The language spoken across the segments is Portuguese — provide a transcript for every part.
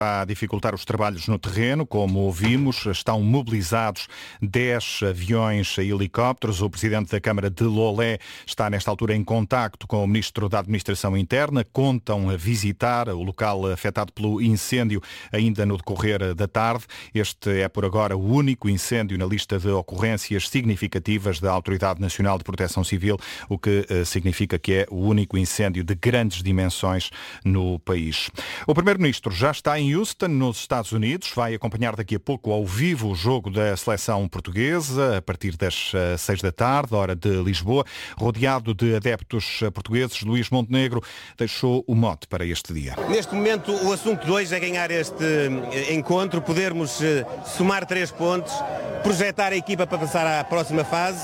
a dificultar os trabalhos no terreno, como ouvimos, estão mobilizados 10 aviões e helicópteros. O presidente da Câmara de Lolé está nesta altura em contacto com o ministro da Administração Interna. Contam a visitar o local afetado pelo incêndio ainda no decorrer da tarde. Este é por agora o único incêndio na lista de ocorrências significativas da Autoridade Nacional de Proteção Civil, o que significa que é o único incêndio de grandes dimensões no país. O primeiro-ministro já está em Houston, nos Estados Unidos. Vai acompanhar daqui a pouco ao vivo o jogo da seleção portuguesa, a partir das 6 da tarde, hora de Lisboa. Rodeado de adeptos portugueses, Luís Montenegro deixou o mote para este dia. Neste momento, o assunto de hoje é ganhar este encontro, podermos somar 3 pontos, projetar a equipa para passar à próxima fase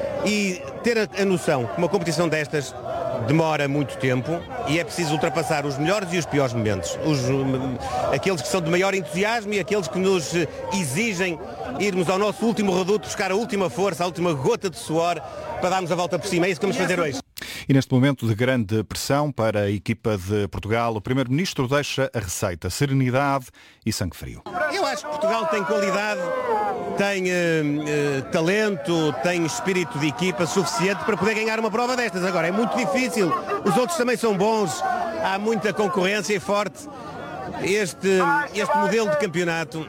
e ter a noção que uma competição destas demora muito tempo e é preciso ultrapassar os melhores e os piores momentos. Aqueles que são de maior entusiasmo e aqueles que nos exigem irmos ao nosso último reduto, buscar a última força, a última gota de suor para darmos a volta por cima. É isso que vamos fazer hoje. E neste momento de grande pressão para a equipa de Portugal, o primeiro-ministro deixa a receita: serenidade e sangue frio. Eu acho que Portugal tem qualidade, tem talento, tem espírito de equipa suficiente para poder ganhar uma prova destas. Agora, é muito difícil, os outros também são bons, há muita concorrência e forte. Este modelo de campeonato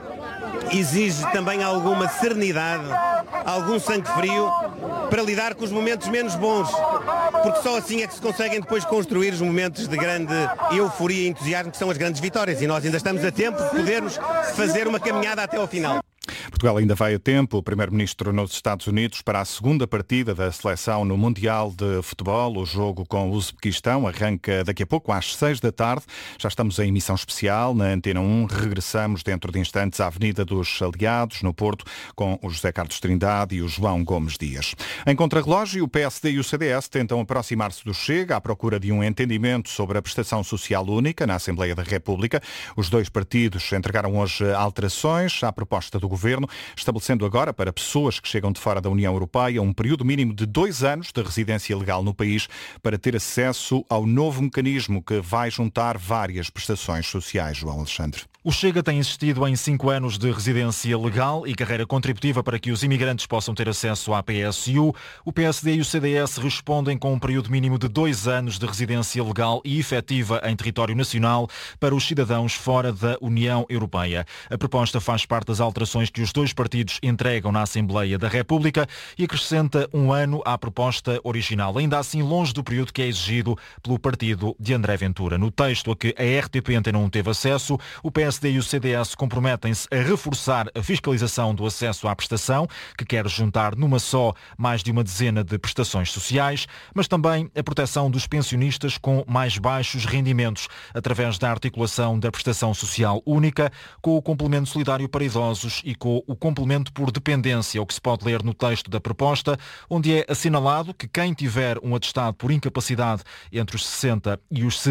exige também alguma serenidade, algum sangue frio para lidar com os momentos menos bons, porque só assim é que se conseguem depois construir os momentos de grande euforia e entusiasmo que são as grandes vitórias, e nós ainda estamos a tempo de podermos fazer uma caminhada até ao final. Portugal ainda vai a tempo. O primeiro-ministro nos Estados Unidos para a segunda partida da seleção no Mundial de Futebol. O jogo com o Uzbequistão arranca daqui a pouco às 6 da tarde. Já estamos em emissão especial na Antena 1. Regressamos dentro de instantes à Avenida dos Aliados, no Porto, com o José Carlos Trindade e o João Gomes Dias. Em contrarrelógio, o PSD e o CDS tentam aproximar-se do Chega à procura de um entendimento sobre a prestação social única na Assembleia da República. Os dois partidos entregaram hoje alterações à proposta do Governo, estabelecendo agora para pessoas que chegam de fora da União Europeia um período mínimo de 2 anos de residência legal no país para ter acesso ao novo mecanismo que vai juntar várias prestações sociais. João Alexandre. O Chega tem insistido em 5 anos de residência legal e carreira contributiva para que os imigrantes possam ter acesso à PSU. O PSD e o CDS respondem com um período mínimo de 2 anos de residência legal e efetiva em território nacional para os cidadãos fora da União Europeia. A proposta faz parte das alterações que os dois partidos entregam na Assembleia da República e acrescenta 1 ano à proposta original, ainda assim longe do período que é exigido pelo partido de André Ventura. No texto a que a RTP Antena 1 teve acesso, o PSD e o CDS comprometem-se a reforçar a fiscalização do acesso à prestação, que quer juntar numa só mais de uma dezena de prestações sociais, mas também a proteção dos pensionistas com mais baixos rendimentos, através da articulação da prestação social única com o complemento solidário para idosos e com o complemento por dependência, o que se pode ler no texto da proposta, onde é assinalado que quem tiver um atestado por incapacidade entre os 60% e os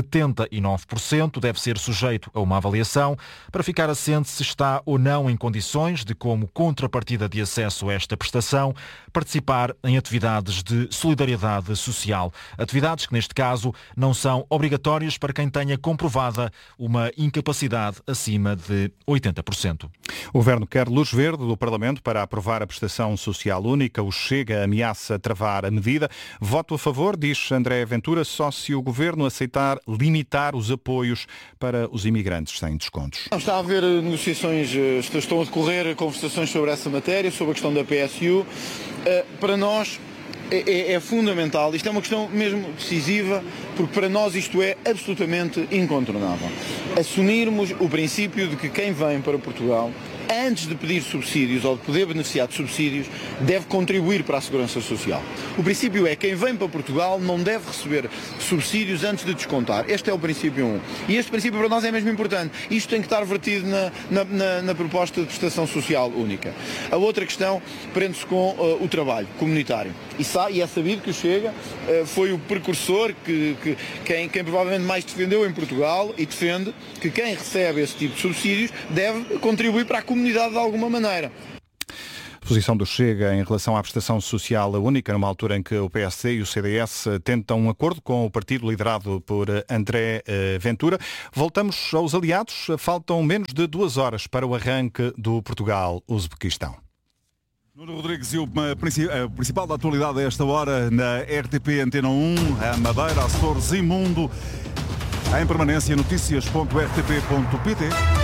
79% deve ser sujeito a uma avaliação para ficar assente se está ou não em condições de, como contrapartida de acesso a esta prestação, participar em atividades de solidariedade social. Atividades que, neste caso, não são obrigatórias para quem tenha comprovada uma incapacidade acima de 80%. O Governo quer luz verde do Parlamento para aprovar a prestação social única. O Chega ameaça travar a medida. Voto a favor, diz André Ventura, só se o Governo aceitar limitar os apoios para os imigrantes sem descontos. Está a haver negociações, estão a decorrer conversações sobre essa matéria, sobre a questão da PSU. Para nós é fundamental, isto é uma questão mesmo decisiva, porque para nós isto é absolutamente incontornável. Assumirmos o princípio de que quem vem para Portugal, antes de pedir subsídios ou de poder beneficiar de subsídios, deve contribuir para a segurança social. O princípio é que quem vem para Portugal não deve receber subsídios antes de descontar. Este é o princípio 1. E este princípio para nós é mesmo importante. Isto tem que estar vertido na proposta de prestação social única. A outra questão prende-se com o trabalho comunitário. E é sabido que o Chega foi o precursor, quem provavelmente mais defendeu em Portugal e defende que quem recebe esse tipo de subsídios deve contribuir para a comunidade de alguma maneira. Posição do Chega em relação à prestação social única, numa altura em que o PSD e o CDS tentam um acordo com o partido liderado por André Ventura. Voltamos aos aliados. Faltam menos de 2 horas para o arranque do Portugal-Uzbequistão. Nuno Rodrigues e o principal da atualidade a esta hora na RTP Antena 1, a Madeira, Açores e Mundo. Em permanência, notícias.rtp.pt.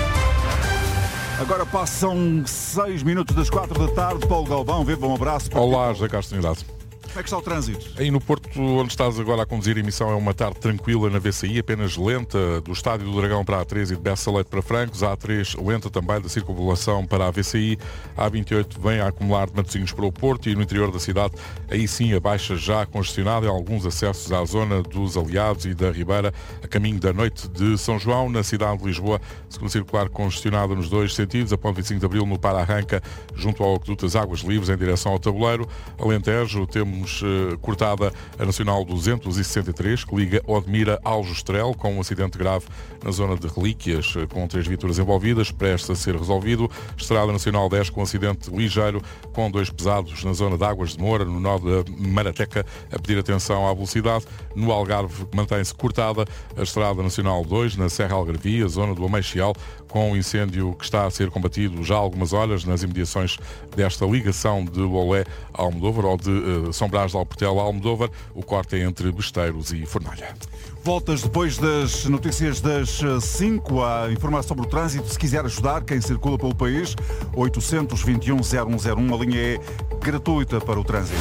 Agora passam 6 minutos das 4 da tarde. Paulo Galvão, viva, um abraço. Olá, José Castro Unidade. Como é que está o trânsito? Aí no Porto, onde estás agora a conduzir a emissão, é uma tarde tranquila na VCI, apenas lenta, do Estádio do Dragão para a A3 e de Bessa Leite para Francos. A A3 lenta também da circunvalação para a VCI. A A28 vem a acumular de Matosinhos para o Porto e no interior da cidade, aí sim a baixa já congestionada em alguns acessos à zona dos Aliados e da Ribeira, a caminho da noite de São João. Na cidade de Lisboa, segunda circular congestionada nos 2 sentidos, a ponte 25 de Abril no para-arranca junto ao Aqueduto das Águas Livres em direção ao Tabuleiro. Alentejo, temos cortada a Nacional 263, que liga Odmira ao Justrel, com um acidente grave na zona de Relíquias, com 3 viaturas envolvidas, prestes a ser resolvido. Estrada Nacional 10 com um acidente ligeiro, com 2 pesados na zona de Águas de Moura, no nó da Marateca, a pedir atenção à velocidade. No Algarve mantém-se cortada a Estrada Nacional 2, na Serra Algarvia, zona do Ameixial, com um incêndio que está a ser combatido já há algumas horas nas imediações desta ligação de Lolé a Almodóvar ou de São Brás de Alportel a Almodóvar. O corte é entre Besteiros e Fornalha. Voltas depois das notícias das 5, a informação sobre o trânsito. Se quiser ajudar quem circula pelo país, 821-0101, a linha é gratuita para o trânsito.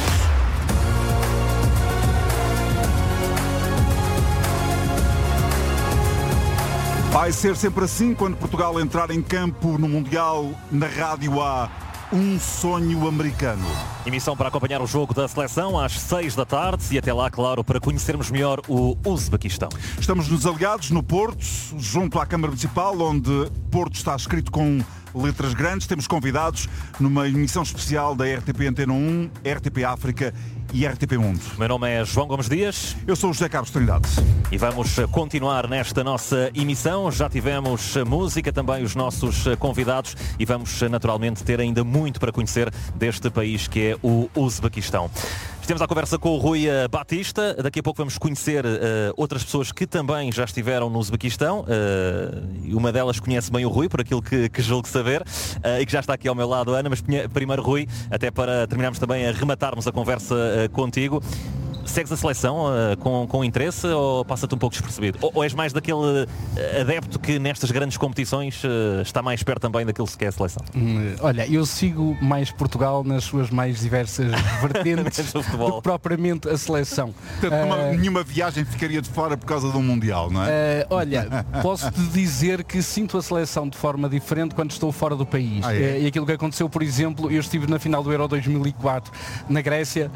Vai ser sempre assim quando Portugal entrar em campo no Mundial. Na rádio há um sonho americano. Emissão para acompanhar o jogo da seleção às 6 da tarde e até lá, claro, para conhecermos melhor o Uzbequistão. Estamos nos Aliados, no Porto, junto à Câmara Municipal, onde Porto está escrito com letras grandes. Temos convidados numa emissão especial da RTP Antena 1, RTP África e RTP Mundo. Meu nome é João Gomes Dias. Eu sou o José Carlos Trindade. E vamos continuar nesta nossa emissão. Já tivemos música, também os nossos convidados e vamos naturalmente ter ainda muito para conhecer deste país que é o Uzbequistão. Estivemos à conversa com o Rui Batista. Daqui a pouco vamos conhecer outras pessoas que também já estiveram no Uzbequistão. Uma delas conhece bem o Rui, por aquilo que julgo saber, e que já está aqui ao meu lado, Ana. Mas primeiro, Rui, até para terminarmos também a rematarmos a conversa contigo. Segues a seleção com interesse ou passa-te um pouco despercebido? Ou és mais daquele adepto que nestas grandes competições está mais perto também daquilo que é a seleção? Olha, eu sigo mais Portugal nas suas mais diversas vertentes do que propriamente a seleção. Portanto, nenhuma viagem ficaria de fora por causa do Mundial, não é? Olha, posso-te dizer que sinto a seleção de forma diferente quando estou fora do país. E aquilo que aconteceu, por exemplo, eu estive na final do Euro 2004 na Grécia,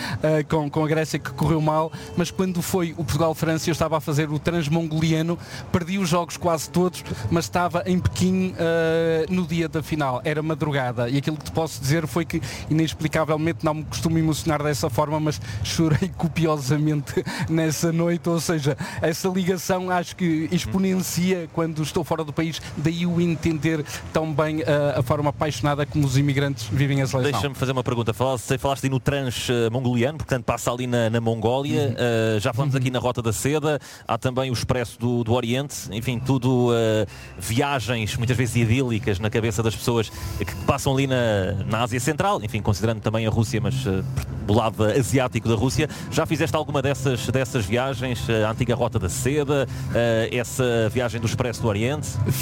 com a Grécia que correu mal, mas quando foi o Portugal-França eu estava a fazer o transmongoliano, perdi os jogos quase todos, mas estava em Pequim no dia da final, era madrugada, e aquilo que te posso dizer foi que inexplicavelmente, não me costumo emocionar dessa forma, mas chorei copiosamente nessa noite, ou seja, essa ligação acho que exponencia quando estou fora do país, daí o entender tão bem a forma apaixonada como os imigrantes vivem a seleção. Deixa-me fazer uma pergunta, falaste aí no transmongoliano, portanto passa ali na Mongólia, já falamos aqui na Rota da Seda, há também o Expresso do Oriente, enfim, tudo viagens muitas vezes idílicas na cabeça das pessoas que passam ali na Ásia Central, enfim, considerando também a Rússia, mas do lado asiático da Rússia. Já fizeste alguma dessas viagens, a antiga Rota da Seda, essa viagem do Expresso do Oriente?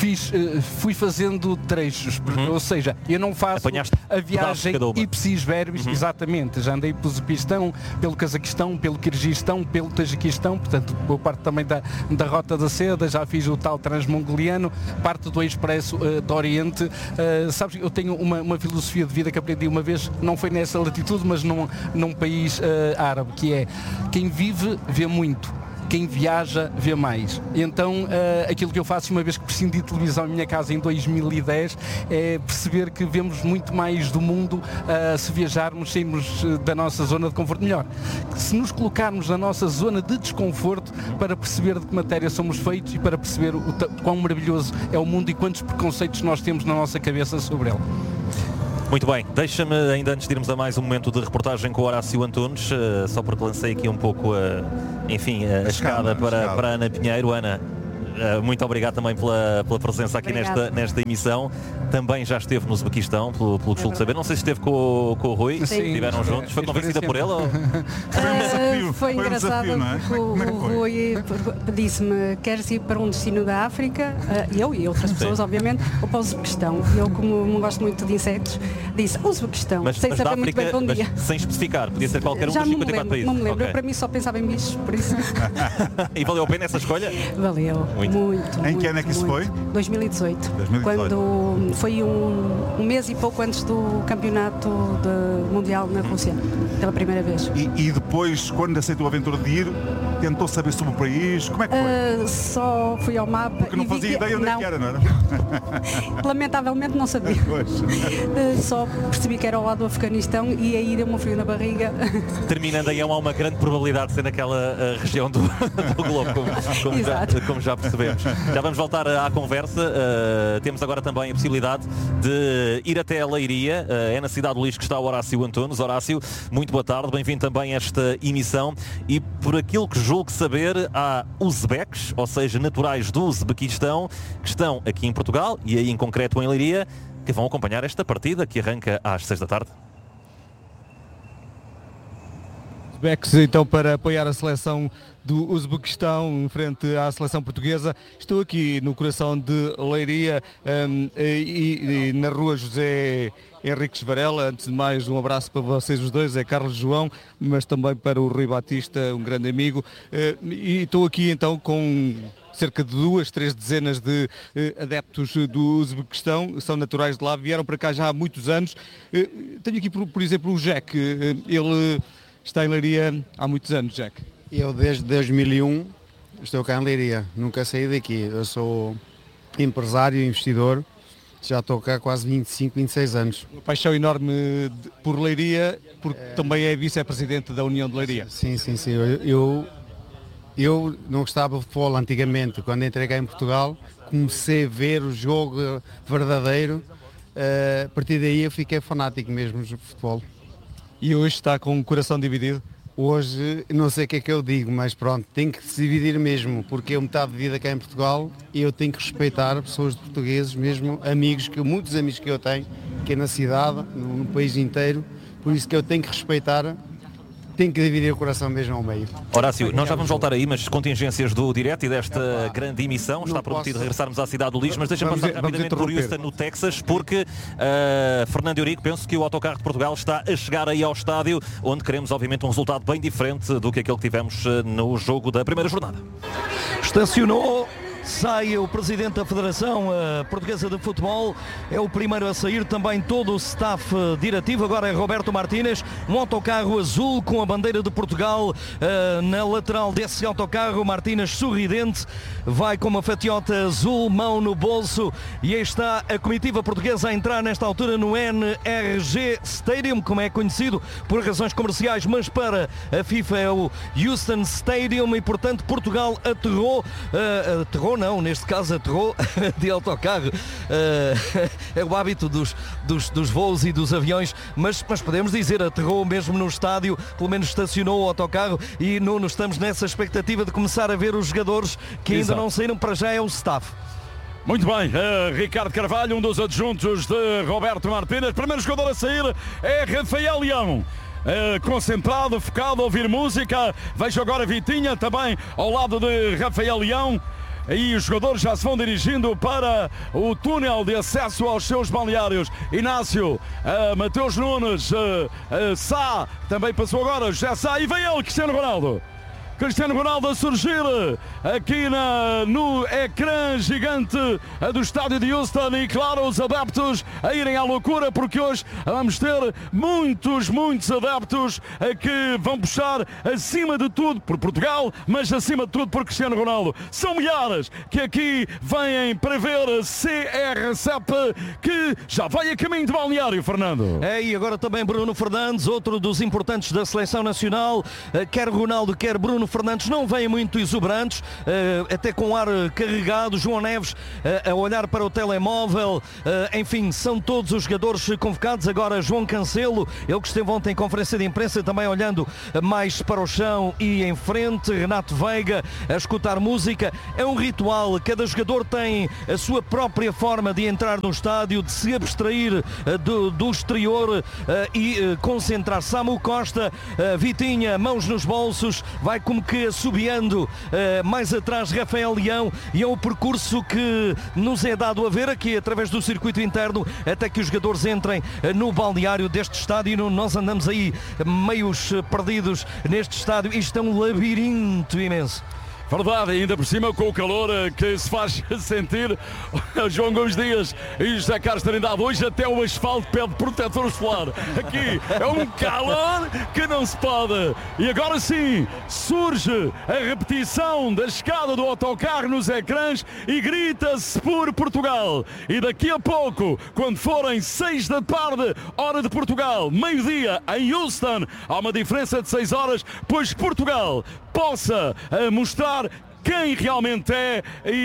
Fui fazendo trechos, ou seja, eu não faço a viagem ipsis verbis, exatamente, já andei pelo Uzbequistão, pelo Cazaquistão, pelo Quirguistão, pelo Tajiquistão, portanto, boa parte também da Rota da Seda, já fiz o tal transmongoliano, parte do Expresso do Oriente. Sabes, eu tenho uma filosofia de vida que aprendi uma vez, não foi nessa latitude, mas num país árabe, que é: quem vive vê muito, quem viaja vê mais. E então aquilo que eu faço uma vez que prescindi de televisão em minha casa em 2010 é perceber que vemos muito mais do mundo se viajarmos, sairmos da nossa zona de conforto. Melhor, se nos colocarmos na nossa zona de desconforto para perceber de que matéria somos feitos e para perceber quão maravilhoso é o mundo e quantos preconceitos nós temos na nossa cabeça sobre ele. Muito bem, deixa-me ainda antes de irmos a mais um momento de reportagem com o Horácio Antunes, só porque lancei aqui um pouco a escada para a Ana Pinheiro. Ana, muito obrigado também pela presença aqui nesta emissão. Também já esteve no Uzbequistão, pelo que julgo saber. Não sei se esteve com o Rui, estiveram juntos. Foi convencida por ele? Ou... Foi engraçado, porque o Rui disse-me: queres ir para um destino da África? Eu e outras pessoas, obviamente, ou para o Uzbequistão. Eu, como não gosto muito de insetos, disse Uzbequistão, sem saber muito bem para onde ia. Sem especificar, podia ser qualquer um dos 54 países. Não me lembro, eu para mim só pensava em bichos, por isso. E valeu a pena essa escolha? Valeu. Muito. Em que ano é que isso foi? 2018. Quando foi um mês e pouco antes do campeonato mundial na Rússia, pela primeira vez. E depois, quando aceitou a aventura de ir, tentou saber sobre o país? Como é que foi? Só fui ao mapa. Porque não fazia ideia onde é que era, não era? Lamentavelmente não sabia. Só percebi que era ao lado do Afeganistão e aí deu-me um frio na barriga. Terminando aí, há uma grande probabilidade de ser naquela região do globo, como já percebemos. Já vamos voltar à conversa. Temos agora também a possibilidade de ir até a Leiria. É na cidade do Lixo que está o Horácio Antunes. Horácio, muito boa tarde, bem-vindo também a esta emissão. E por aquilo que julgo saber, há uzbeques, ou seja, naturais do Uzbequistão, que estão aqui em Portugal e aí em concreto em Leiria, que vão acompanhar esta partida que arranca às 6 da tarde. Uzbeques então para apoiar a seleção do Uzbequistão em frente à seleção portuguesa. Estou aqui no coração de Leiria e na rua José Henriques Varela. Antes de mais, um abraço para vocês os dois, é Carlos João, mas também para o Rui Batista, um grande amigo. E estou aqui então com cerca de 2-3 dezenas de adeptos do Uzbequistão, são naturais de lá, vieram para cá já há muitos anos. Tenho aqui, por exemplo, o Jack, ele está em Leiria há muitos anos, Jack. Eu desde 2001 estou cá em Leiria, nunca saí daqui. Eu sou empresário e investidor, já estou cá há quase 25, 26 anos. Uma paixão enorme por Leiria, porque também é vice-presidente da União de Leiria. Sim. Eu não gostava de futebol antigamente. Quando entrei cá em Portugal, comecei a ver o jogo verdadeiro. A partir daí eu fiquei fanático mesmo de futebol. E hoje está com o coração dividido? Hoje, não sei o que é que eu digo, mas pronto, tem que se dividir mesmo, porque eu metade de vida cá em Portugal e eu tenho que respeitar pessoas de portugueses, mesmo amigos, muitos amigos que eu tenho, que é na cidade, no país inteiro, por isso que eu tenho que respeitar, tenho que dividir o coração mesmo ao meio. Horácio, nós já vamos voltar aí, mas contingências do direto e desta grande emissão, está prometido regressarmos à cidade do Lixo, mas deixa-me passar rapidamente por Houston, no Texas, porque Fernando Eurico, penso que o autocarro de Portugal está a chegar aí ao estádio, onde queremos obviamente um resultado bem diferente do que aquele que tivemos no jogo da primeira jornada. Estacionou. Sai o presidente da Federação Portuguesa de Futebol, é o primeiro a sair, também todo o staff diretivo. Agora é Roberto Martínez, um autocarro azul com a bandeira de Portugal na lateral desse autocarro. Martínez sorridente, vai com uma fatiota azul, mão no bolso, e aí está a comitiva portuguesa a entrar nesta altura no NRG Stadium, como é conhecido por razões comerciais, mas para a FIFA é o Houston Stadium, e portanto Portugal aterrou não, neste caso aterrou de autocarro. É o hábito dos voos e dos aviões, mas podemos dizer aterrou mesmo no estádio, pelo menos estacionou o autocarro. E Nuno, estamos nessa expectativa de começar a ver os jogadores que ainda não saíram, para já é o staff. Muito bem, Ricardo Carvalho, um dos adjuntos de Roberto Martínez. Primeiro jogador a sair é Rafael Leão. Concentrado, focado a ouvir música. Vejo agora Vitinha também ao lado de Rafael Leão. Aí os jogadores já se vão dirigindo para o túnel de acesso aos seus balneários. Inácio, Mateus Nunes, Sá, também passou agora, José Sá, e vem ele, Cristiano Ronaldo. Cristiano Ronaldo a surgir aqui no ecrã gigante do estádio de Houston, e claro, os adeptos a irem à loucura, porque hoje vamos ter muitos adeptos que vão puxar acima de tudo por Portugal, mas acima de tudo por Cristiano Ronaldo. São milhares que aqui vêm para ver CR7, que já vai a caminho de balneário, Fernando. E agora também Bruno Fernandes, outro dos importantes da seleção nacional, quer Ronaldo, quer Bruno Bruno Fernandes não vêm muito exuberantes, até com ar carregado. João Neves a olhar para o telemóvel, enfim, são todos os jogadores convocados. Agora João Cancelo, ele que esteve ontem em conferência de imprensa, também olhando mais para o chão e em frente. Renato Veiga a escutar música. É um ritual, cada jogador tem a sua própria forma de entrar no estádio, de se abstrair do exterior e concentrar. Samu Costa, Vitinha, mãos nos bolsos, vai como que assobiando mais atrás Rafael Leão, e é o percurso que nos é dado a ver aqui através do circuito interno até que os jogadores entrem no balneário deste estádio. Nós andamos aí meios perdidos neste estádio. Isto é um labirinto imenso. Verdade, ainda por cima com o calor que se faz sentir. João Gomes Dias e José Carlos Trindade, hoje até o asfalto pede protetor solar. Aqui é um calor que não se pode. E agora sim, surge a repetição da chegada do autocarro nos ecrãs e grita-se por Portugal. E daqui a pouco, quando forem 6 da tarde, hora de Portugal, meio-dia em Houston, há uma diferença de 6 horas, pois Portugal possa mostrar quem realmente é,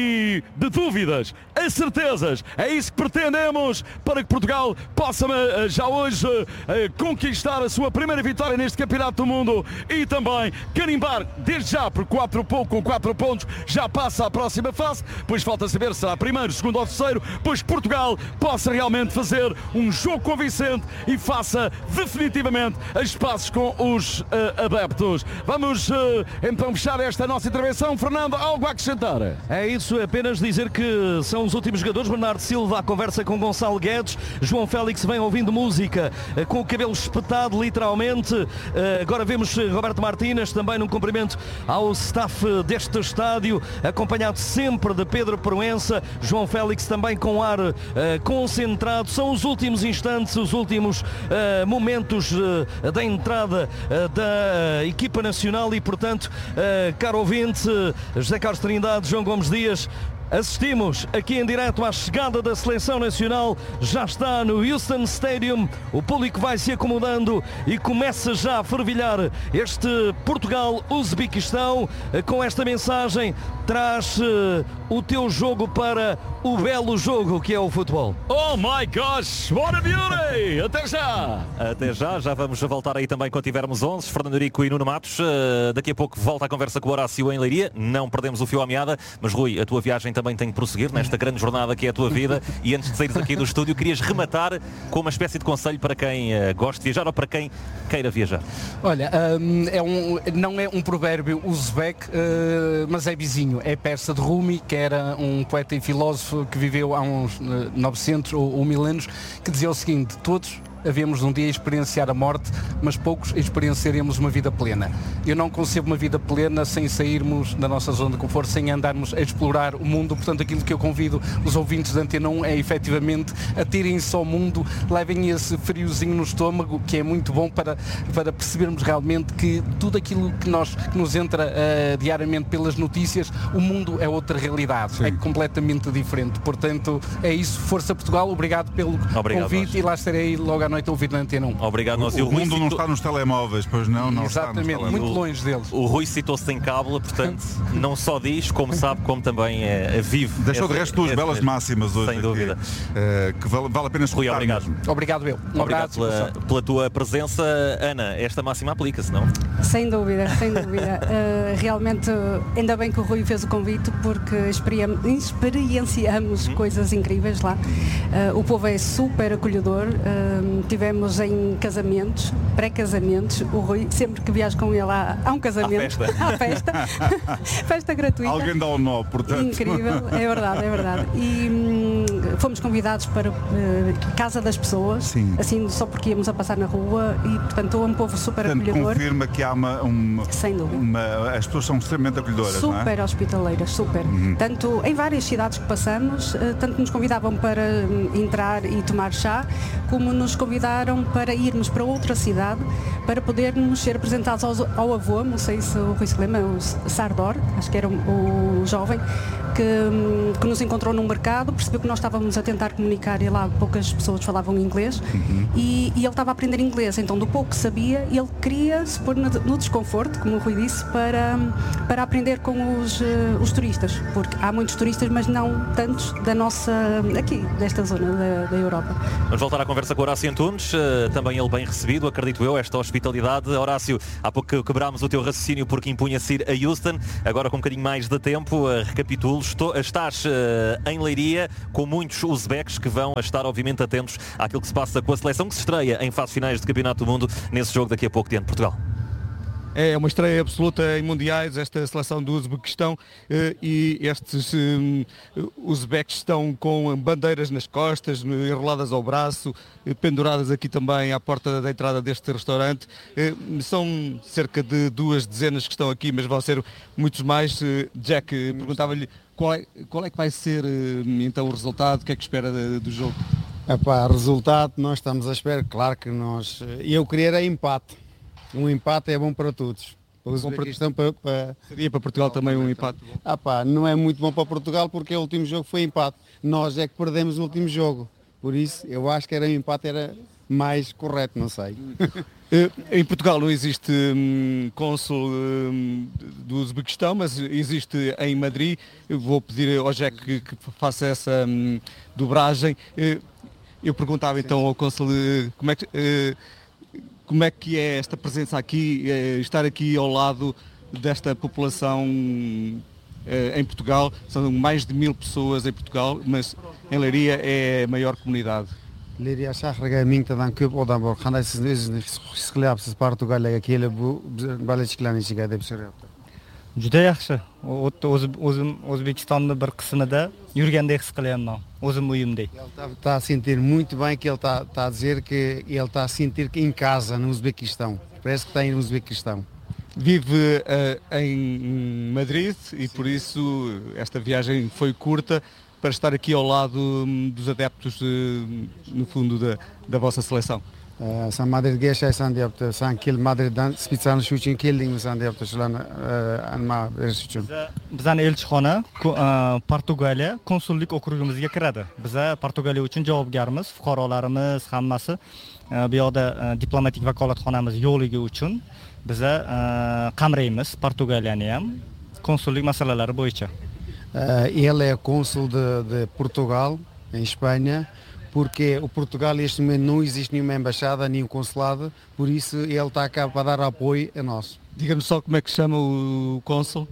e de dúvidas a certezas. É isso que pretendemos para que Portugal possa já hoje conquistar a sua primeira vitória neste Campeonato do Mundo e também carimbar desde já, por com 4 pontos já passa à próxima fase, pois falta saber se será primeiro, segundo ou terceiro, pois que Portugal possa realmente fazer um jogo convincente e faça definitivamente as pazes com os adeptos. Vamos então fechar esta nossa intervenção. Fernando, algo a acrescentar? É isso, apenas dizer que são os últimos jogadores. Bernardo Silva à conversa com Gonçalo Guedes. João Félix vem ouvindo música com o cabelo espetado literalmente. Agora vemos Roberto Martínez também num cumprimento ao staff deste estádio, acompanhado sempre de Pedro Proença. João Félix também com ar concentrado. São os últimos instantes, os últimos momentos da entrada da equipa nacional e, portanto, caro ouvinte, José Carlos Trindade, João Gomes Dias, assistimos aqui em direto à chegada da Seleção Nacional. Já está no Houston Stadium, o público vai se acomodando e começa já a fervilhar este Portugal-Uzbequistão. Com esta mensagem, traz o teu jogo para o belo jogo que é o futebol. Oh my gosh, what a beauty! Até já! Até já, já vamos voltar aí também quando tivermos 11, Fernando Eurico e Nuno Matos. Daqui a pouco volta a conversa com o Horácio em Leiria. Não perdemos o fio à meada, mas Rui, a tua viagem também tem que prosseguir nesta grande jornada que é a tua vida. E antes de saíres aqui do estúdio, querias rematar com uma espécie de conselho para quem gosta de viajar ou para quem queira viajar. Olha, não é um provérbio uzbek, mas é vizinho. É persa de Rumi, que era um poeta e filósofo que viveu há uns 900 ou 1000 anos, que dizia o seguinte: todos havemos um dia experienciar a morte, mas poucos experienciaremos uma vida plena. Eu não concebo uma vida plena sem sairmos da nossa zona de conforto, sem andarmos a explorar o mundo. Portanto, aquilo que eu convido os ouvintes da Antena 1 é efetivamente atirem-se ao mundo, levem esse friozinho no estômago, que é muito bom para percebermos realmente que tudo aquilo que nos entra diariamente pelas notícias, o mundo é outra realidade. Sim. É completamente diferente. Portanto, é isso. Força Portugal, obrigado pelo convite e lá estarei logo à noite a ouvir na Antena 1. Obrigado. O mundo não está nos telemóveis, pois não? Exatamente, está muito longe deles. O Rui citou-se em cábula, portanto, não só diz, como sabe, como também vive. Deixou de resto duas belas máximas hoje. Sem dúvida. Que vale a pena escutar. Rui, obrigado. Mesmo. Obrigado eu. Obrigado pela tua presença. Ana, esta máxima aplica-se, não? Sem dúvida, sem dúvida. Realmente, ainda bem que o Rui fez o convite, porque experienciamos coisas incríveis lá. O povo é super acolhedor. Tivemos em casamentos, pré-casamentos. O Rui, sempre que viajo com ele, há um casamento. Há festa. Festa gratuita. Alguém dá o nó, portanto. Incrível, é verdade, é verdade. E fomos convidados para casa das pessoas. Sim. Assim, só porque íamos a passar na rua e, portanto, é um povo super acolhedor. Confirma que há sem dúvida. As pessoas são extremamente acolhedoras, super, não é? Hospitaleiras, super. Tanto em várias cidades que passamos, tanto nos convidavam para entrar e tomar chá, como nos convidaram para irmos para outra cidade para podermos ser apresentados ao avô, não sei se o Rui se lembra, o Sardor, acho que era o jovem, que nos encontrou no mercado, percebeu que nós estávamos a tentar comunicar e lá poucas pessoas falavam inglês e ele estava a aprender inglês, então do pouco que sabia, ele queria se pôr no desconforto, como o Rui disse, para aprender com os turistas, porque há muitos turistas, mas não tantos aqui, desta zona da Europa. Vamos voltar à conversa com Horácio Antunes, também ele bem recebido, acredito eu, esta hospitalidade. Horácio, há pouco quebrámos o teu raciocínio porque impunha-se ir a Houston, agora com um bocadinho mais de tempo, recapitulo, estás em Leiria com muitos uzbeques que vão estar obviamente atentos àquilo que se passa com a seleção que se estreia em fases finais de Campeonato do Mundo nesse jogo daqui a pouco diante de Portugal. É uma estreia absoluta em mundiais, esta seleção do Uzbequistão, e estes uzbeques estão com bandeiras nas costas, enroladas ao braço, penduradas aqui também à porta da entrada deste restaurante. São cerca de 2 dezenas que estão aqui, mas vão ser muitos mais. Jack, perguntava-lhe qual é que vai ser então o resultado, o que é que espera do jogo? Resultado, nós estamos à espera, claro que eu queria empate. Um empate é bom para todos. Seria para Portugal também um empate? Não é muito bom para Portugal porque o último jogo foi empate. Nós é que perdemos o último jogo. Por isso, eu acho que um empate era mais correto, não sei. Em Portugal não existe cônsul do Uzbequistão, mas existe em Madrid. Eu vou pedir ao Jack que faça essa dobragem. Eu perguntava então ao cônsul como é que é esta presença aqui, estar aqui ao lado desta população em Portugal. São mais de 1000 pessoas em Portugal, mas em Leiria é a maior comunidade. Leiria şehriga mingtadan ko'p odam bor. Qanday sizni o'zingiz his qilyapsiz Portugaliyaga kelib bu balichkalarni ichiga deb so'rayapti. Juda yaxshi. O'zim O'zbekistonning bir qismida yurgandek his qilyapman. O'zim uyimdek. Ele está a sentir muito bem, que ele está a dizer que ele está a sentir que em casa no Uzbequistão. Parece que está no Uzbequistão. Vive em Madrid e por isso esta viagem foi curta para estar aqui ao lado dos adeptos, no fundo, da vossa seleção. Sen Madridga yashaysan deyapti. Sen Madriddan spesial shu uchun keldingmisan deyapti, shularni nima berish uchun. Bizning elchixona Portugaliya konsullik okrugimizga kiradi. Biz Portugaliya uchun javobgarmiz, fuqarolarimiz hammasi bu yoqda diplomatik vakolatxonamiz yo'qligi uchun biz qamraymiz Portugaliyani ham konsullik masalalari bo'yicha. Ele é cônsul de Portugal em Espanha. Porque o Portugal neste momento não existe nenhuma embaixada, nenhum consulado, por isso ele está cá para dar apoio a nós. Diga-me só como é que chama o cônsul?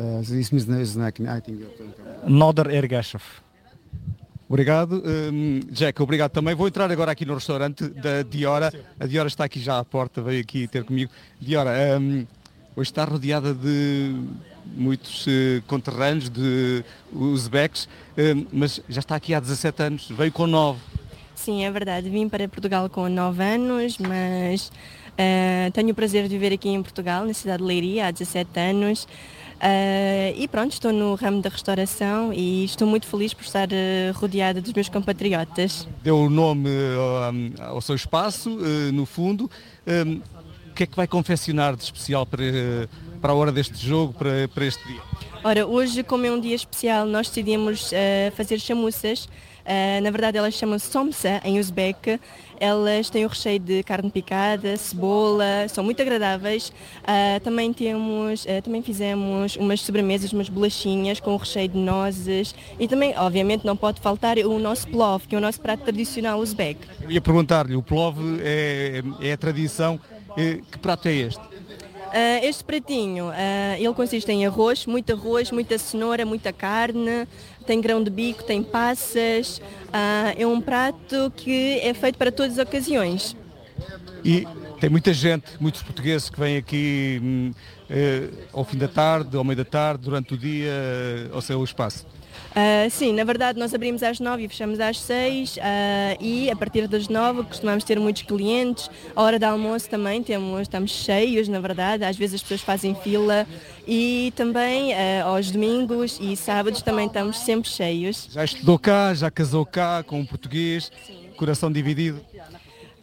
Noder Ergashev. Obrigado. Jack, obrigado também. Vou entrar agora aqui no restaurante da Diora. A Diora está aqui já à porta, veio aqui ter comigo. Diora, hoje está rodeada de muitos conterrâneos, de uzbeques, mas já está aqui há 17 anos, veio com 9. Sim, é verdade. Vim para Portugal com 9 anos, mas tenho o prazer de viver aqui em Portugal, na cidade de Leiria, há 17 anos. E pronto, estou no ramo da restauração e estou muito feliz por estar rodeada dos meus compatriotas. Deu o nome ao seu espaço, no fundo. O que é que vai confeccionar de especial para a hora deste jogo, para este dia? Ora, hoje, como é um dia especial, nós decidimos fazer chamuças. Na verdade, elas chamam-se somsa em uzbek. Elas têm o recheio de carne picada, cebola, são muito agradáveis. Também fizemos umas sobremesas, umas bolachinhas com o recheio de nozes. E também, obviamente, não pode faltar o nosso plov, que é o nosso prato tradicional uzbek. Eu ia perguntar-lhe, o plov é a tradição. Que prato é este? Este pratinho, ele consiste em arroz, muita cenoura, muita carne, tem grão de bico, tem passas. É um prato que é feito para todas as ocasiões. E tem muita gente, muitos portugueses que vêm aqui ao fim da tarde, ao meio da tarde, durante o dia, ao seu espaço. Sim, na verdade nós abrimos às 9 e fechamos às 6 e a partir das 9 costumamos ter muitos clientes. A hora de almoço também estamos cheios, na verdade, às vezes as pessoas fazem fila e também aos domingos e sábados também estamos sempre cheios. Já estudou cá, já casou cá com um português, sim. Coração dividido?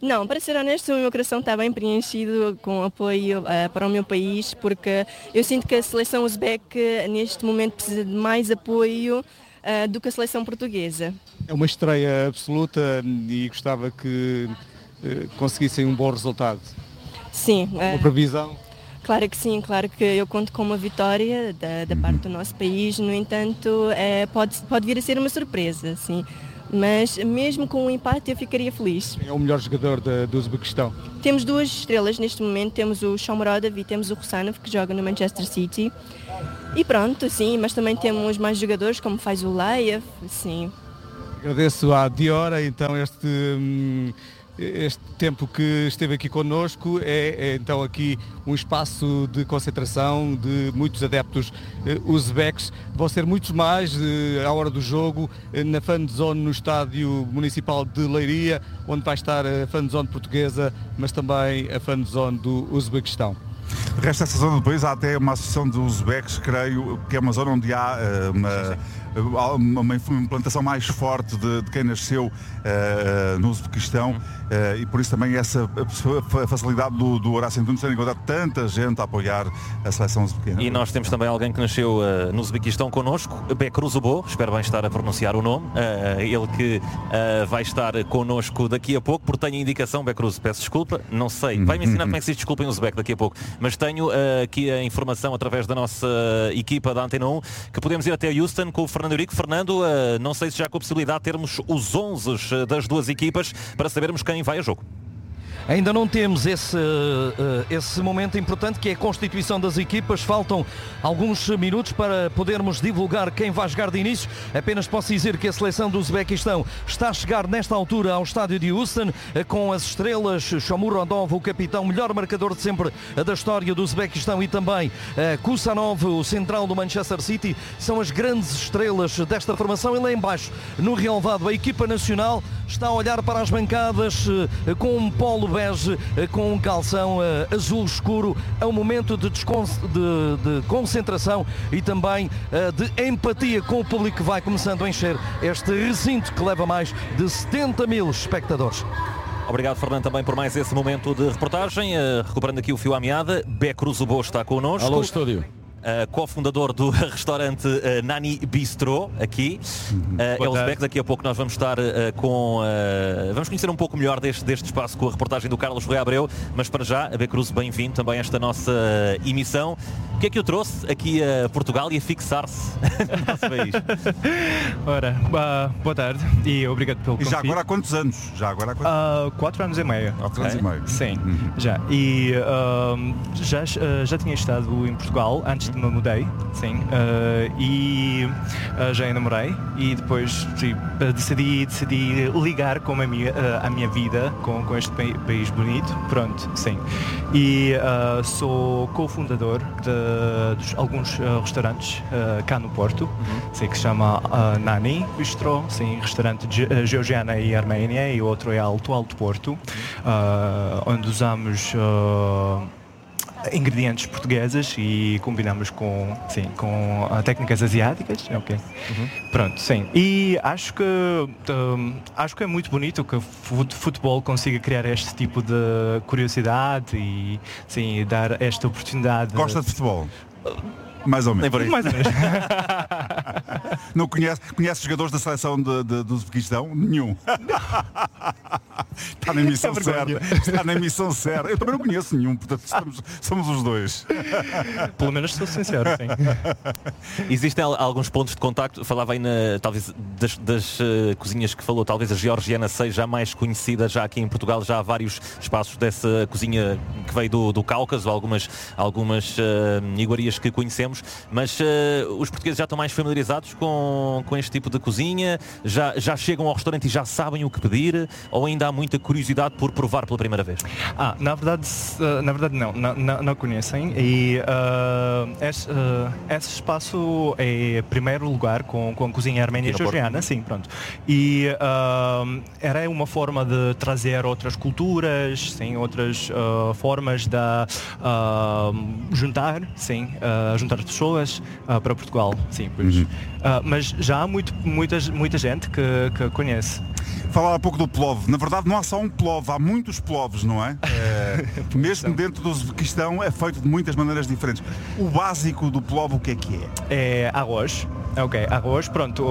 Não, para ser honesto, o meu coração está bem preenchido com apoio para o meu país, porque eu sinto que a seleção uzbeque neste momento precisa de mais apoio do que a seleção portuguesa. É uma estreia absoluta e gostava que conseguissem um bom resultado. Sim. Uma previsão? Claro que sim, claro que eu conto com uma vitória da parte do nosso país, no entanto pode vir a ser uma surpresa, sim. Mas mesmo com um empate eu ficaria feliz. É o melhor jogador do Uzbequistão? Temos 2 estrelas neste momento, temos o Shomurodov e temos o Rusanov, que joga no Manchester City. E pronto, sim, mas também temos mais jogadores como faz o Laiev, sim. Agradeço à Diora, então este tempo que esteve aqui connosco é então aqui um espaço de concentração de muitos adeptos uzbeques. Vão ser muitos mais à hora do jogo na fan zone no estádio municipal de Leiria, onde vai estar a fan zone portuguesa, mas também a fan zone do Uzbequistão. De resto, essa zona do país há até uma associação de uzbeques, creio, que é uma zona onde há uma implantação mais forte de quem nasceu no Uzbequistão e por isso também essa facilidade do Horácio Antunes ter encontrado tanta gente a apoiar a seleção uzbequina. E nós temos também alguém que nasceu no Uzbequistão connosco, Bekruz Ubo, espero bem estar a pronunciar o nome, ele que vai estar connosco daqui a pouco, porque tenho a indicação, Bekruz, peço desculpa, não sei, vai-me ensinar como é que se diz desculpa em uzbeque daqui a pouco, mas tenho aqui a informação através da nossa equipa da Antena 1 que podemos ir até Houston com o Fernando Eurico. Fernando, não sei se já com a possibilidade de termos os 11 das duas equipas para sabermos quem vai a jogo. Ainda não temos esse momento importante que é a constituição das equipas. Faltam alguns minutos para podermos divulgar quem vai jogar de início. Apenas posso dizer que a seleção do Uzbequistão está a chegar nesta altura ao estádio de Houston com as estrelas Shomurodov, o capitão, melhor marcador de sempre da história do Uzbequistão, e também Kusanov, o central do Manchester City. São as grandes estrelas desta formação. E lá embaixo, no relvado, a equipa nacional está a olhar para as bancadas com um polo bege, com um calção azul escuro. É um momento de concentração e também de empatia com o público que vai começando a encher este recinto que leva mais de 70 mil espectadores. Obrigado, Fernando, também por mais esse momento de reportagem. Recuperando aqui o fio à meada, Bekruz Ubo está connosco. Alô, estúdio. Co-fundador do restaurante Nani Bistro, aqui. Uzbek, daqui a pouco nós vamos estar vamos conhecer um pouco melhor deste espaço com a reportagem do Carlos Rui Abreu, mas para já, Bekruz, bem-vindo também a esta nossa emissão. O que é que o trouxe aqui a Portugal e a fixar-se no nosso país? Ora, boa tarde e obrigado pelo convite. E já agora há quantos anos? 4 anos e meio. 4 anos e meio. Sim, já. E já tinha estado em Portugal antes de me mudei, sim, e já namorei e depois decidi ligar com a minha vida com este país bonito, pronto, sim. E sou co-fundador de alguns restaurantes cá no Porto, sim, que se chama Nani Bistro, sim, restaurante georgiana e arménia, e outro é Alto Porto, onde usamos ingredientes portugueses e combinamos com técnicas asiáticas, ok. Pronto, sim. E acho que é muito bonito que o futebol consiga criar este tipo de curiosidade e sim, dar esta oportunidade. Gosta de futebol? Mais ou menos. Mais ou menos. Não conhece jogadores da seleção do Uzbequistão? Nenhum. Está na emissão certa. Está na emissão certa. Eu também não conheço nenhum, portanto somos os dois. Pelo menos sou sincero, sim. Existem alguns pontos de contacto. Falava aí talvez das cozinhas que falou, talvez a georgiana seja a mais conhecida já aqui em Portugal. Já há vários espaços dessa cozinha que veio do Cáucaso, algumas iguarias que conhecemos. Mas os portugueses já estão mais familiarizados com este tipo de cozinha? Já chegam ao restaurante e já sabem o que pedir? Ou ainda há muita curiosidade por provar pela primeira vez? Na verdade não conhecem. E esse espaço é primeiro lugar com a cozinha arménia e georgiana, sim, pronto. E era uma forma de trazer outras culturas, sim, outras formas de juntar as pessoas para Portugal, sim, pois. Mas já há muita gente que conhece. Falar um pouco do plov. Na verdade não há só um plov, há muitos plovs, não é? Mesmo dentro do Uzbequistão é feito de muitas maneiras diferentes. O básico do plov, o que é? É arroz. Ok, arroz, pronto,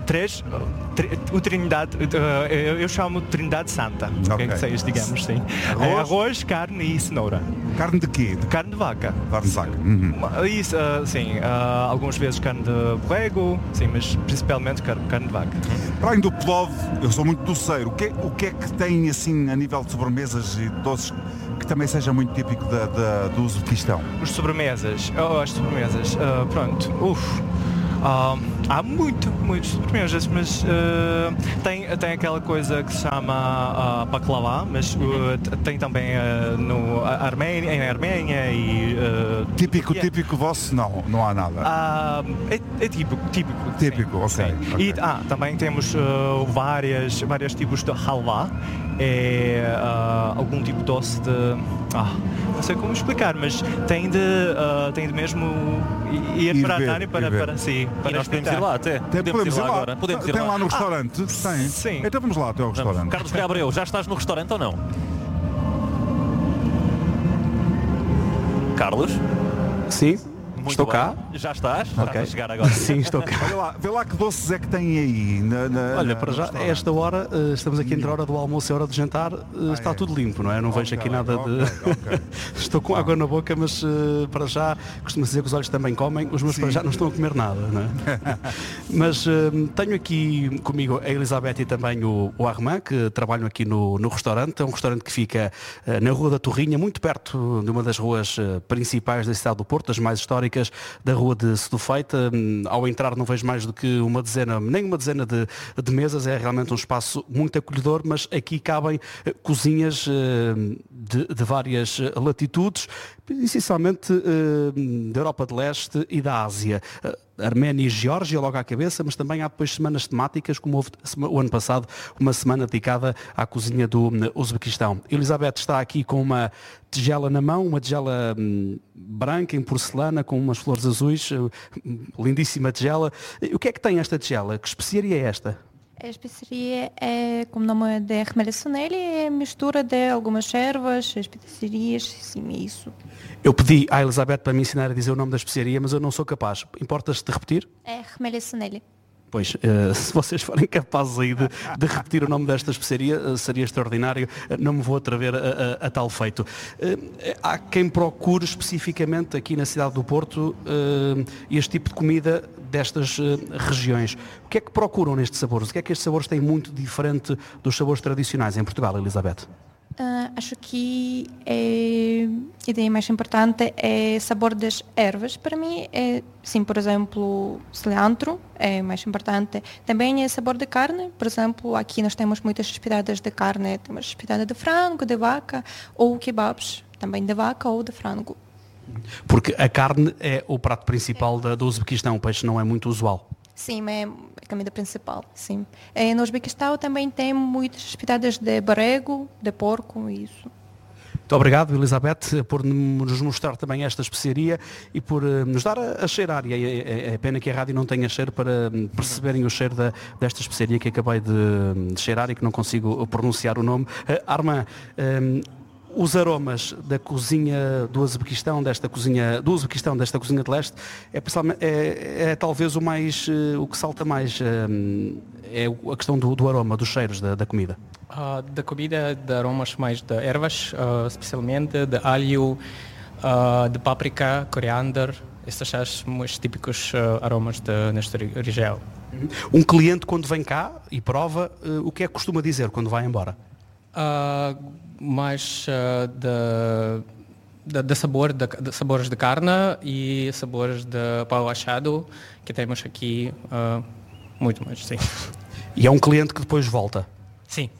o Trindade, eu chamo de Trindade Santa, okay. Que vocês digamos, sim. Arroz, carne e cenoura. Carne de quê? Carne de vaca. Carne de vaca. Isso, sim, algumas vezes carne de borrego, sim, mas principalmente carne de vaca. Para além do plov, eu sou muito doceiro, o que é que tem assim a nível de sobremesas e doces que também seja muito típico do Uzbequistão? As sobremesas, pronto, há muitas sobremesas, mas tem aquela coisa que se chama baklava, mas tem também em Arménia e... Típico vosso? Não há nada? É típico. Típico, ok. E também temos vários tipos de halva, é algum tipo de doce de... não sei como explicar, mas tem de mesmo ir para a Tânia para sim. E nós podemos ir lá até. Podemos ir lá agora. Tem lá no restaurante? Tem. Sim. Então vamos lá até ao restaurante. Carlos Gabriel, já estás no restaurante ou não? Carlos? Sim. Muito estou bem. cá. Já estás? Okay. Estás a chegar agora. Sim, estou cá. Olha lá, vê lá que doces é que tem aí. Olha, para já, a esta hora, estamos aqui entre a hora do almoço e a hora do jantar, está tudo limpo, não é? Não vejo aqui nada de... Okay. Estou com água na boca, mas para já, costuma-se dizer que os olhos também comem, os meus para já não estão a comer nada, não é? Mas tenho aqui comigo a Elizabeth e também o Armand, que trabalham aqui no restaurante. É um restaurante que fica na Rua da Torrinha, muito perto de uma das ruas principais da cidade do Porto, das mais históricas, da Rua de Sedufeita. Ao entrar não vejo mais do que nem uma dezena de mesas, é realmente um espaço muito acolhedor, mas aqui cabem cozinhas de várias latitudes, essencialmente da Europa de Leste e da Ásia. Arménia e Geórgia logo à cabeça, mas também há depois semanas temáticas, como houve o ano passado, uma semana dedicada à cozinha do Uzbequistão. Elizabeth está aqui com uma tigela na mão, uma tigela branca em porcelana com umas flores azuis, lindíssima tigela. O que é que tem esta tigela? Que especiaria é esta? A especiaria é, como o nome de Khmelessuneli, é mistura de algumas ervas, especiarias, sim, é isso. Eu pedi à Elizabeth para me ensinar a dizer o nome da especiaria, mas eu não sou capaz. Importas-te de repetir? É Khmelessuneli. Pois, se vocês forem capazes aí de repetir o nome desta especiaria, seria extraordinário. Não me vou atrever a tal feito. Há quem procure especificamente aqui na cidade do Porto este tipo de comida destas regiões. O que é que procuram nestes sabores? O que é que estes sabores têm muito diferente dos sabores tradicionais em Portugal, Elizabeth? Acho que a ideia mais importante é o sabor das ervas. Para mim, sim, por exemplo, cilantro é mais importante. Também é sabor de carne. Por exemplo, aqui nós temos muitas especialidades de carne. Temos especialidade de frango, de vaca ou kebabs, também de vaca ou de frango. Porque a carne é o prato principal do Uzbequistão, o peixe não é muito usual. Sim, é a comida principal, sim. No Uzbequistão também tem muitas especialidades de borrego, de porco, isso. Muito obrigado, Elizabeth, por nos mostrar também esta especiaria e por nos dar a cheirar. E é pena que a rádio não tenha cheiro para perceberem o cheiro desta especiaria que acabei de cheirar e que não consigo pronunciar o nome. Armand, os aromas da cozinha do Uzbequistão, desta cozinha de leste, é talvez o que salta mais, é a questão do aroma, dos cheiros da comida. Da comida, de aromas mais de ervas, especialmente de alho, de páprica, coriander, estes são os típicos aromas nesta região. Um cliente quando vem cá e prova, o que é que costuma dizer quando vai embora? Mais de sabores de carne e sabores de pau achado que temos aqui, muito mais, sim. E é um cliente que depois volta? Sim.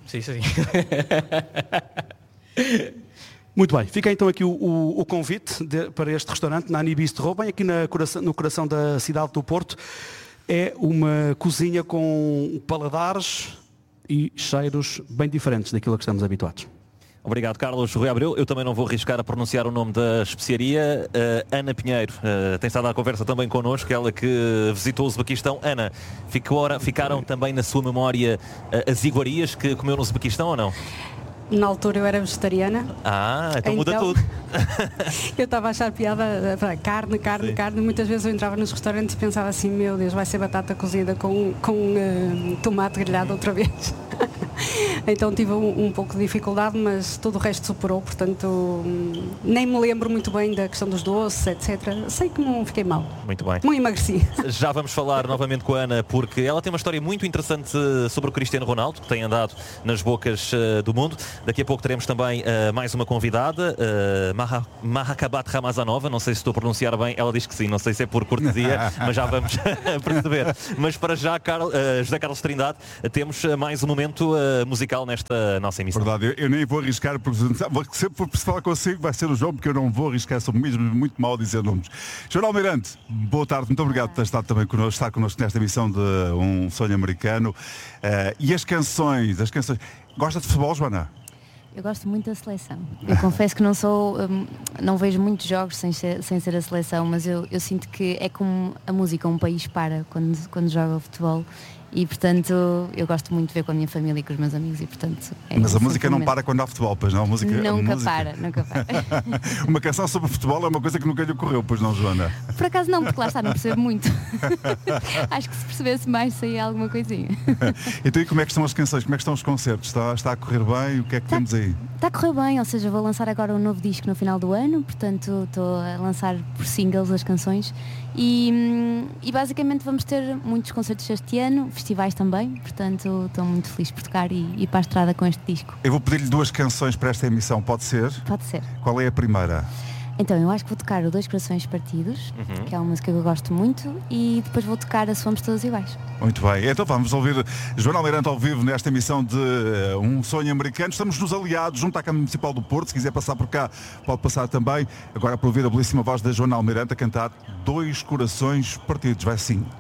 Muito bem, fica então aqui o convite para este restaurante, Nani Bistro, bem aqui no coração da cidade do Porto. É uma cozinha com paladares e cheiros bem diferentes daquilo a que estamos habituados. Obrigado, Carlos. Rui Abreu, eu também não vou arriscar a pronunciar o nome da especiaria. Ana Pinheiro tem estado à conversa também connosco, ela que visitou o Uzbequistão. Ana, ficaram também na sua memória as iguarias que comeu no Uzbequistão ou não? Na altura eu era vegetariana. Então muda tudo. Eu estava a achar piada, carne. Muitas vezes eu entrava nos restaurantes e pensava assim, meu Deus, vai ser batata cozida com tomate grelhado outra vez. Então tive um pouco de dificuldade, mas todo o resto superou, portanto nem me lembro muito bem da questão dos doces, etc. Sei que não fiquei mal. Muito bem. Não emagreci. Já vamos falar novamente com a Ana, porque ela tem uma história muito interessante sobre o Cristiano Ronaldo, que tem andado nas bocas do mundo. Daqui a pouco teremos também mais uma convidada, Mahakabat Ramazanova, não sei se estou a pronunciar bem, ela diz que sim, não sei se é por cortesia, mas já vamos perceber. Mas para já, José Carlos Trindade, temos mais um momento musical nesta nossa emissão. Verdade, eu nem vou arriscar, sempre por falar consigo vai ser o João, porque eu não vou arriscar, sou mesmo muito mal a dizer nomes. João Almirante, boa tarde, muito obrigado por ter estado também connosco, estar connosco nesta emissão de Um Sonho Americano. E as canções, gosta de futebol, Joana? Eu gosto muito da seleção. Eu confesso que não vejo muitos jogos sem ser a seleção, mas eu sinto que é como a música, um país para quando joga futebol. E portanto eu gosto muito de ver com a minha família e com os meus amigos e portanto mas a música não para quando há futebol, pois não? Nunca para. Uma canção sobre futebol é uma coisa que nunca lhe ocorreu, pois não, Joana? Por acaso não, porque lá está, não percebo muito. Acho que se percebesse mais saía alguma coisinha. Então e como é que estão as canções, como é que estão os concertos? Está a correr bem? O que é que temos aí? Está a correr bem, ou seja, vou lançar agora um novo disco no final do ano, portanto estou a lançar por singles as canções e basicamente vamos ter muitos concertos este ano, festivais também, portanto estou muito feliz por tocar e para a estrada com este disco. Eu vou pedir-lhe 2 canções para esta emissão, pode ser? Pode ser. Qual é a primeira? Então, eu acho que vou tocar o Dois Corações Partidos, que é uma música que eu gosto muito, e depois vou tocar a Somos Todos Iguais. Muito bem, então vamos ouvir Joana Almirante ao vivo nesta emissão de Um Sonho Americano. Estamos nos aliados junto à Câmara Municipal do Porto. Se quiser passar por cá, pode passar também. Agora para ouvir a belíssima voz da Joana Almirante a cantar Dois Corações Partidos. Vai sim.